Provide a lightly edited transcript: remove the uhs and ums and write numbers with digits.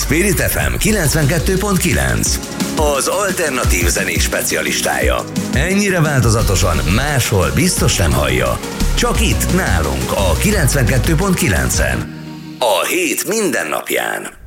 Spirit FM 92.9, az alternatív zenék specialistája. Ennyire változatosan máshol biztos nem hallja. Csak itt nálunk a 92.9-en. A hét minden napján.